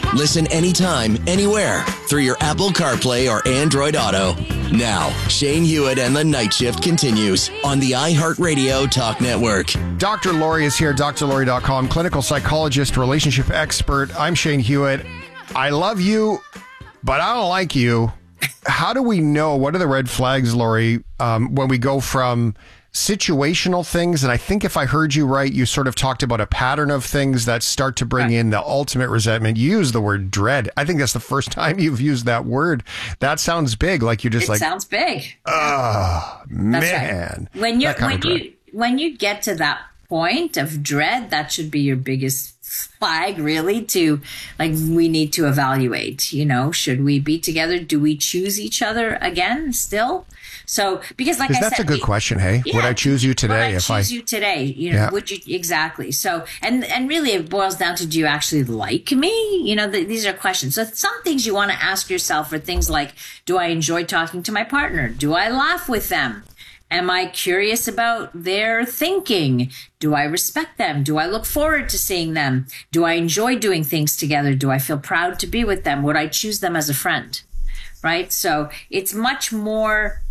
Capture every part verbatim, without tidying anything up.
Listen anytime, anywhere through your Apple CarPlay or Android Auto. Now, Shane Hewitt and the Night Shift continues on the iHeartRadio Talk Network. Doctor Lori is here, D R Lori dot com, clinical psychologist, relationship expert. I'm Shane Hewitt. I love you, but I don't like you. How do we know? What are the red flags, Lori, um, when we go from situational things? And I think if I heard you right, you sort of talked about a pattern of things that start to bring in the ultimate resentment. You use the word dread. I think that's the first time you've used that word. That sounds big. Like you're just it like, sounds big. Oh, man. Right. When you when you when you get to that point of dread, that should be your biggest flag, really, to like, we need to evaluate, you know, should we be together? Do we choose each other again still? So, because like I that's said, a good we, question. Hey, yeah, would I choose you today? Would I if choose I you today, you know, yeah. would you exactly? So, and and really, it boils down to, do you actually like me? You know, the, these are questions. So, some things you want to ask yourself are things like, do I enjoy talking to my partner? Do I laugh with them? Am I curious about their thinking? Do I respect them? Do I look forward to seeing them? Do I enjoy doing things together? Do I feel proud to be with them? Would I choose them as a friend? Right? So it's much more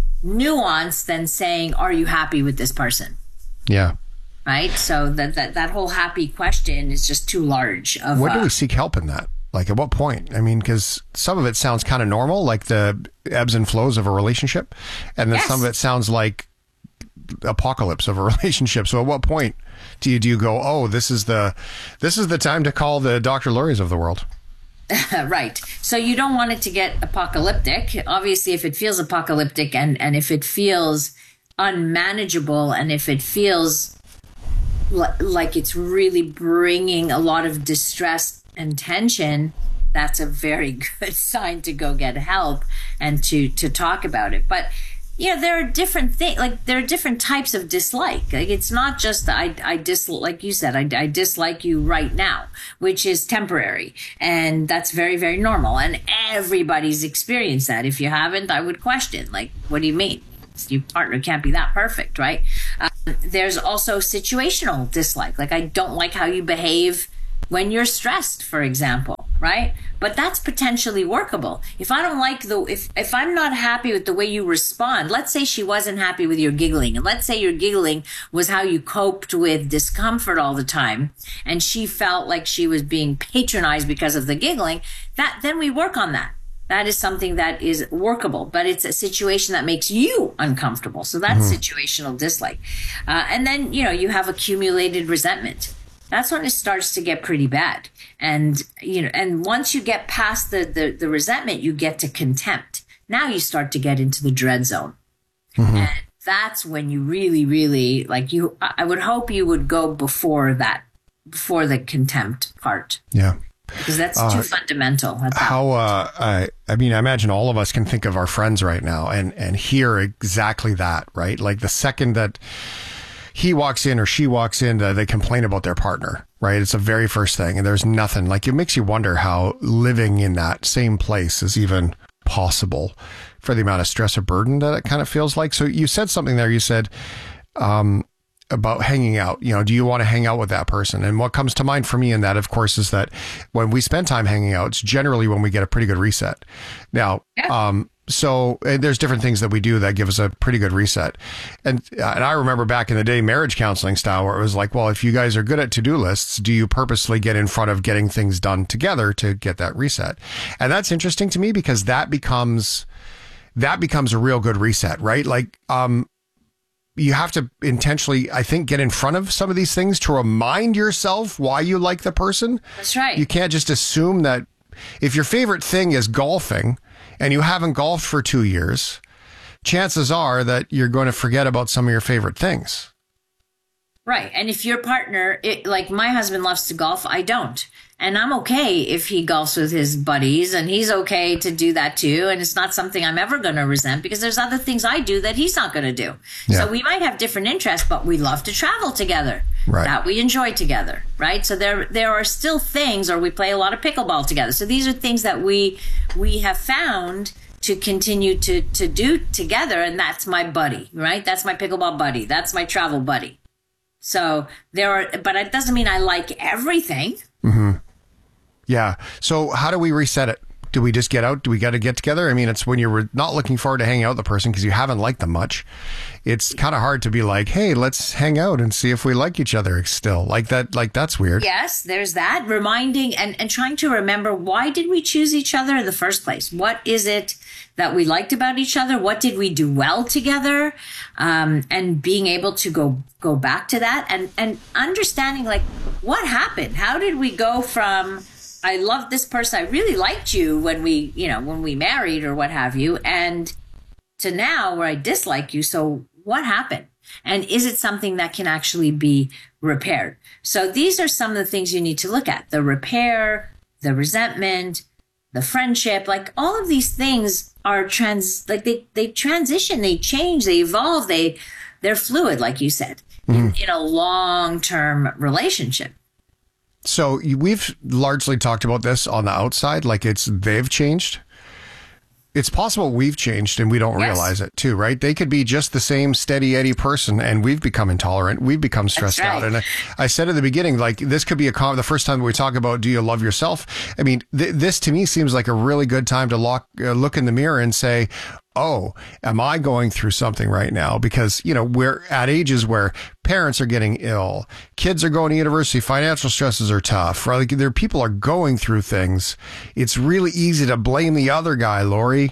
nuanced than saying, are you happy with this person? Yeah. Right? So that that, that whole happy question is just too large. Of, Where do uh, we seek help in that? Like, at what point? I mean, because some of it sounds kind of normal, like the ebbs and flows of a relationship. And then yes. some of it sounds like apocalypse of a relationship. So at what point do you, do you go, oh, this is the, this is the time to call the Doctor Loris of the world? Right. So you don't want it to get apocalyptic. Obviously, if it feels apocalyptic and, and if it feels unmanageable and if it feels li- like it's really bringing a lot of distress and tension, that's a very good sign to go get help and to to talk about it. But you know, there are different things, like there are different types of dislike. Like it's not just that I I dislike, like you said, I, I dislike you right now, which is temporary, and that's very, very normal, and everybody's experienced that. If you haven't, I would question, like, what do you mean? Your partner can't be that perfect, right? Um, there's also situational dislike, like I don't like how you behave when you're stressed, for example, right? But that's potentially workable. If I don't like the, if, if I'm not happy with the way you respond, let's say she wasn't happy with your giggling, and let's say your giggling was how you coped with discomfort all the time, and she felt like she was being patronized because of the giggling, that, then we work on that. That is something that is workable, but it's a situation that makes you uncomfortable. So that's mm-hmm. situational dislike. Uh, and then, you know, you have accumulated resentment. That's when it starts to get pretty bad. And, you know, and once you get past the, the, the resentment, you get to contempt. Now you start to get into the dread zone. Mm-hmm. And that's when you really, really, like you, I would hope you would go before that, before the contempt part. Yeah. Because that's too uh, fundamental. At that how, uh, I, I mean, I imagine all of us can think of our friends right now and, and hear exactly that, right? Like the second that he walks in or she walks in, uh, they complain about their partner, right? It's the very first thing. And there's nothing, like, it makes you wonder how living in that same place is even possible for the amount of stress or burden that it kind of feels like. So you said something there. You said, um, about hanging out, you know, do you want to hang out with that person? And what comes to mind for me in that, of course, is that when we spend time hanging out, it's generally when we get a pretty good reset. Now, yeah. um, so and there's different things that we do that give us a pretty good reset. And, uh, and I remember back in the day, marriage counseling style, where it was like, well, if you guys are good at to-do lists, do you purposely get in front of getting things done together to get that reset? And that's interesting to me because that becomes, that becomes a real good reset, right? Like, um, you have to intentionally, I think, get in front of some of these things to remind yourself why you like the person. That's right. You can't just assume that if your favorite thing is golfing and you haven't golfed for two years, chances are that you're going to forget about some of your favorite things. Right. And if your partner, it, like my husband loves to golf, I don't. And I'm okay if he golfs with his buddies, and he's okay to do that too. And it's not something I'm ever going to resent because there's other things I do that he's not going to do. Yeah. So we might have different interests, but we love to travel together. Right. That we enjoy together. Right. So there, there are still things, or we play a lot of pickleball together. So these are things that we, we have found to continue to, to do together. And that's my buddy, right? That's my pickleball buddy. That's my travel buddy. So there are, but it doesn't mean I like everything. Mm-hmm. Yeah. So how do we reset it? Do we just get out? Do we got to get together? I mean, it's when you're not looking forward to hanging out with the person because you haven't liked them much. It's kind of hard to be like, hey, let's hang out and see if we like each other still. Like that, like that's weird. Yes, there's that. Reminding and, and trying to remember, why did we choose each other in the first place? What is it that we liked about each other? What did we do well together? Um, and being able to go go back to that and, and understanding, like, what happened? How did we go from, I loved this person, I really liked you when we, you know, when we married or what have you, and to now where I dislike you. So what happened? And is it something that can actually be repaired? So these are some of the things you need to look at: the repair, the resentment, the friendship. Like, all of these things are trans, like they, they transition, they change, they evolve, they, they're fluid, like you said, mm-hmm. in, in a long-term relationship. So we've largely talked about this on the outside, like it's they've changed. It's possible we've changed and we don't yes. realize it too, right? They could be just the same steady Eddie person and we've become intolerant. We've become stressed right. out. And I, I said at the beginning, like, this could be a con- the first time we talk about, do you love yourself? I mean, th- this to me seems like a really good time to lock, uh, look in the mirror and say, oh, am I going through something right now? Because, you know, we're at ages where parents are getting ill, kids are going to university, financial stresses are tough, right? Like, there, people are going through things. It's really easy to blame the other guy, Lori.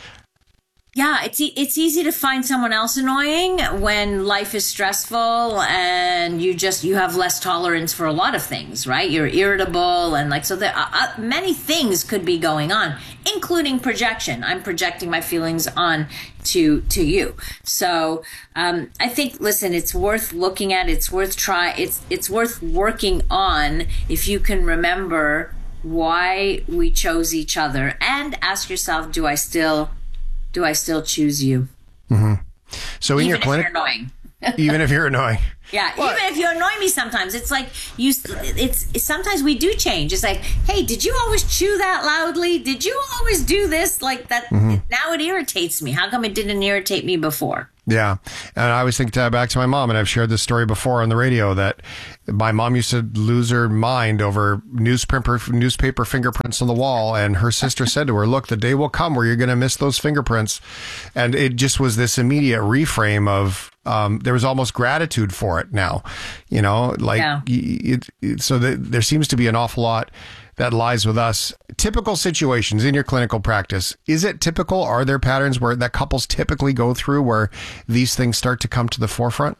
Yeah, it's e- it's easy to find someone else annoying when life is stressful and you just, you have less tolerance for a lot of things, right? You're irritable and like, so there are uh, many things could be going on, including projection. I'm projecting my feelings on to to you. So um, I think, listen, it's worth looking at. It's worth try. It's it's worth working on if you can remember why we chose each other and ask yourself, do I still do I still choose you? Mm-hmm. So in even your if clinic, you're annoying. even if you're annoying. Yeah, what? Even if you annoy me sometimes, it's like you. It's, it's sometimes we do change. It's like, hey, did you always chew that loudly? Did you always do this like that? Mm-hmm. Now it irritates me. How come it didn't irritate me before? Yeah. And I always think back to my mom, and I've shared this story before on the radio, that my mom used to lose her mind over newspaper newspaper fingerprints on the wall. And her sister said to her, look, the day will come where you're going to miss those fingerprints. And it just was this immediate reframe of, um, there was almost gratitude for it now, you know, like, yeah. it, it, so the, there seems to be an awful lot that lies with us. Typical situations in your clinical practice. Is it typical? Are there patterns where that couples typically go through where these things start to come to the forefront?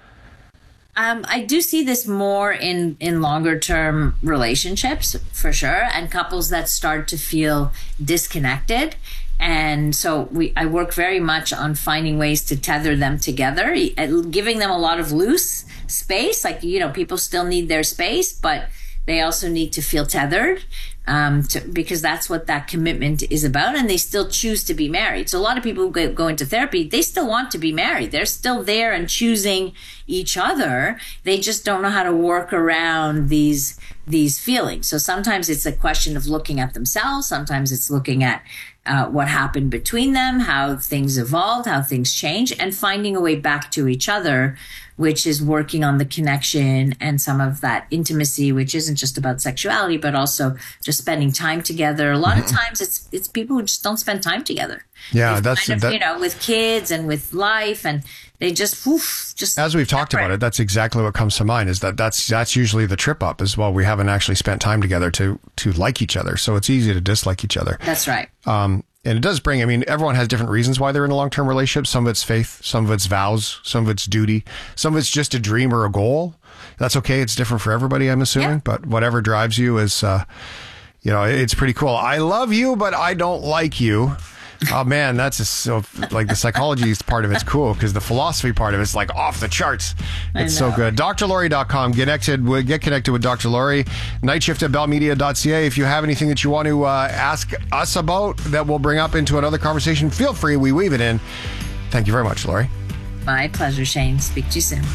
Um, I do see this more in, in longer term relationships, for sure, and couples that start to feel disconnected. And so we, I work very much on finding ways to tether them together, giving them a lot of loose space. Like, you know, people still need their space, but they also need to feel tethered, um, to, because that's what that commitment is about. And they still choose to be married. So a lot of people who go, go into therapy, they still want to be married. They're still there and choosing each other. They just don't know how to work around these, these feelings. So sometimes it's a question of looking at themselves. Sometimes it's looking at uh, what happened between them, how things evolved, how things change, and finding a way back to each other, which is working on the connection and some of that intimacy, which isn't just about sexuality, but also just spending time together. A lot mm-hmm. of times it's it's people who just don't spend time together. Yeah, They've that's kind of, that, you know, with kids and with life, and they just woof, just as we've talked separate. about it. That's exactly what comes to mind. Is that that's that's usually the trip up as well. We haven't actually spent time together to to like each other, so it's easy to dislike each other. That's right. Um, And it does bring, I mean, everyone has different reasons why they're in a long-term relationship. Some of it's faith, some of it's vows, some of it's duty, some of it's just a dream or a goal. That's okay. It's different for everybody, I'm assuming. Yeah. But whatever drives you is, uh, you know, it's pretty cool. I love you, but I don't like you. Oh man, that's just so, like, the psychology part of it's cool, because the philosophy part of it's like off the charts. It's so good. D R Lori dot com. Connected, get connected with Doctor Lori. Nightshift at bell media dot c a. If you have anything that you want to uh, ask us about that we'll bring up into another conversation, feel free. We weave it in. Thank you very much, Lori. My pleasure, Shane. Speak to you soon.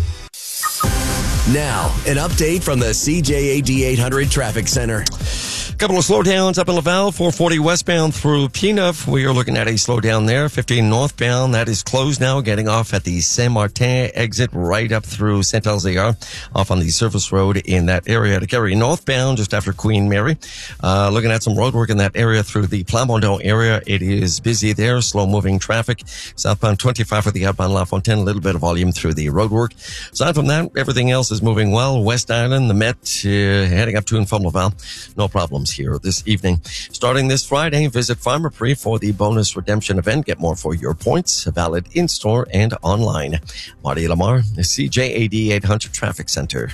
Now, an update from the C J A D eight hundred Traffic Center. A couple of slowdowns up in Laval, four forty westbound through Pieneuf. We are looking at a slowdown there. fifteen northbound, that is closed now, getting off at the Saint-Martin exit right up through Saint-Alzire, off on the surface road in that area. To carry northbound just after Queen Mary. Uh, looking at some road work in that area through the Plamondon area. It is busy there, slow moving traffic. Southbound twenty-five for the outbound La Fontaine, a little bit of volume through the road work. Aside from that, everything else is moving well. West Island, the Met, uh, heading up to and from Laval. No problems here this evening. Starting this Friday, visit Pharmaprix for the bonus redemption event. Get more for your points. Valid in-store and online. Marty Lamar, C J A D eight hundred Traffic Center.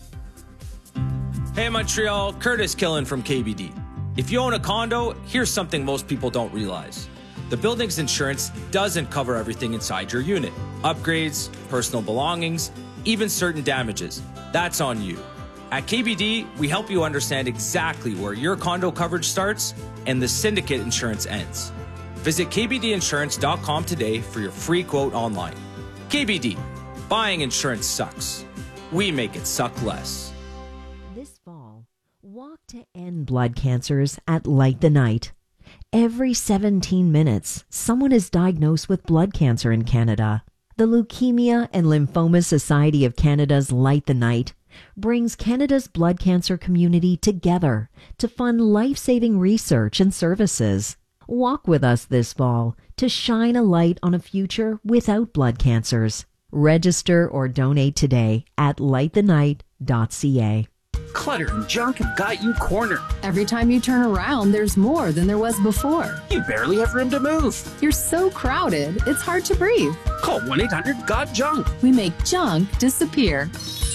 Hey Montreal, Curtis Killen from K B D. If you own a condo, here's something most people don't realize. The building's insurance doesn't cover everything inside your unit. Upgrades, personal belongings, even certain damages. That's on you. At K B D, we help you understand exactly where your condo coverage starts and the syndicate insurance ends. Visit k b d insurance dot com today for your free quote online. K B D, buying insurance sucks. We make it suck less. This fall, walk to end blood cancers at Light the Night. Every seventeen minutes, someone is diagnosed with blood cancer in Canada. The Leukemia and Lymphoma Society of Canada's Light the Night brings Canada's blood cancer community together to fund life-saving research and services. Walk with us this fall to shine a light on a future without blood cancers. Register or donate today at light the night dot c a. Clutter and junk have got you cornered. Every time you turn around, there's more than there was before. You barely have room to move. You're so crowded, it's hard to breathe. Call one eight hundred got junk. We make junk disappear.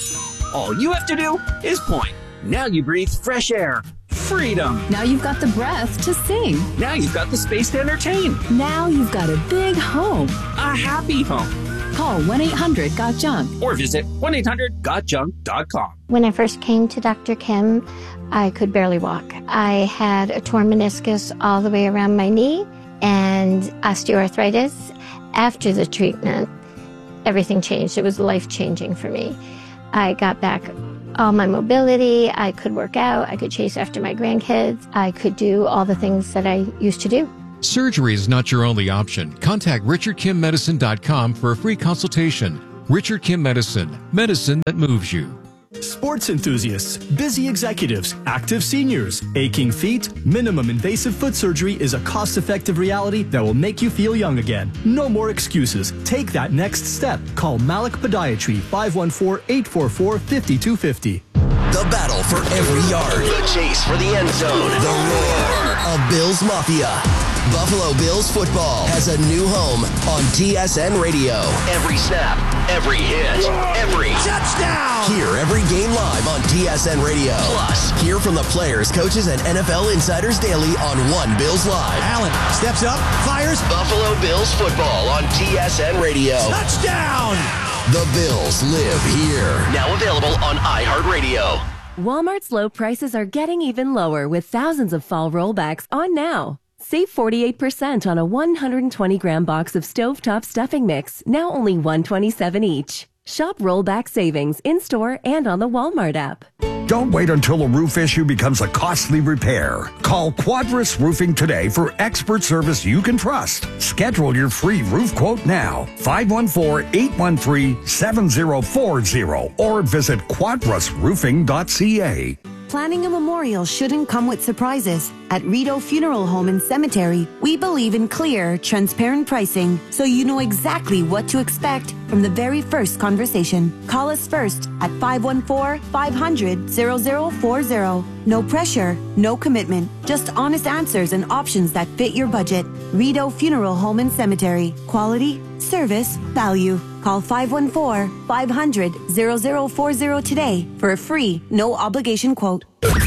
All you have to do is point. Now you breathe fresh air. Freedom. Now you've got the breath to sing. Now you've got the space to entertain. Now you've got a big home. A happy home. Call one eight hundred got junk. Or visit one eight hundred got junk dot com. When I first came to Doctor Kim, I could barely walk. I had a torn meniscus all the way around my knee and osteoarthritis. After the treatment, everything changed. It was life-changing for me. I got back all my mobility. I could work out. I could chase after my grandkids. I could do all the things that I used to do. Surgery is not your only option. Contact richard kim medicine dot com for a free consultation. Richard Kim Medicine, medicine that moves you. Sports enthusiasts, busy executives, active seniors, aching feet, minimum invasive foot surgery is a cost-effective reality that will make you feel young again. No more excuses. Take that next step. Call Malik Podiatry, five one four, eight four four, five two five zero. The battle for every yard. The chase for the end zone. The roar of Bills Mafia. Buffalo Bills football has a new home on T S N Radio. Every snap, every hit, every touchdown. Hear every game live on T S N Radio. Plus, hear from the players, coaches, and N F L insiders daily on One Bills Live. Allen steps up, fires. Buffalo Bills football on T S N Radio. Touchdown. The Bills live here. Now available on iHeartRadio. Walmart's low prices are getting even lower with thousands of fall rollbacks on now. Save forty-eight percent on a one hundred twenty gram box of stovetop stuffing mix, now only one dollar and twenty-seven cents each. Shop rollback savings in-store and on the Walmart app. Don't wait until a roof issue becomes a costly repair. Call Quadris Roofing today for expert service you can trust. Schedule your free roof quote now. five one four, eight one three, seven zero four zero or visit quadris roofing dot c a. Planning a memorial shouldn't come with surprises. At Rideau Funeral Home and Cemetery, we believe in clear, transparent pricing so you know exactly what to expect from the very first conversation. Call us first at five one four, five hundred, zero zero four zero. No pressure, no commitment, just honest answers and options that fit your budget. Rideau Funeral Home and Cemetery. Quality, service, value. Call five one four, five hundred, zero zero four zero today for a free, no obligation quote.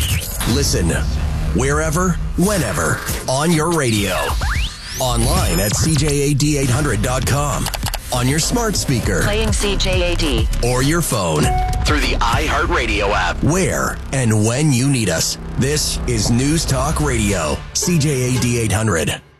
Listen wherever, whenever, on your radio. Online at c j a d eight hundred dot com. On your smart speaker. Playing C J A D. Or your phone. Through the iHeartRadio app. Where and when you need us. This is News Talk Radio. C J A D eight hundred.